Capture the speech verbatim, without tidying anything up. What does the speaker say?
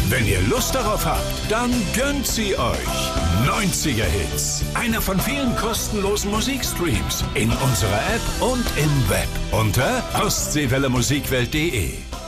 Wenn ihr Lust darauf habt, dann gönnt sie euch. neunziger Hits. Einer von vielen kostenlosen Musikstreams in unserer App und im Web unter ostseewelle musikwelt punkt de.